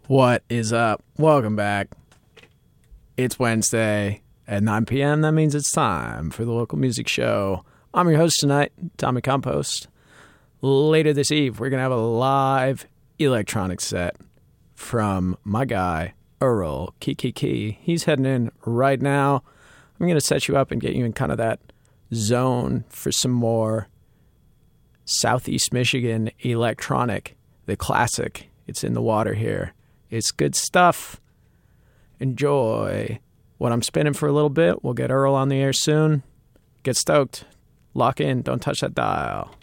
What is up? Welcome back. It's Wednesday at 9 p.m. That means it's time for the local music show. I'm your host tonight, Tommy Compost. Later this eve, we're going to have a live electronic set from my guy, Earl Kiki. He's heading in right now. I'm going to set you up and get you in kind of that zone for some more Southeast Michigan electronic, the classic. It's in the water here. It's good stuff. Enjoy what I'm spinning for a little bit. We'll get Earl on the air soon. Get stoked. Lock in. Don't touch that dial.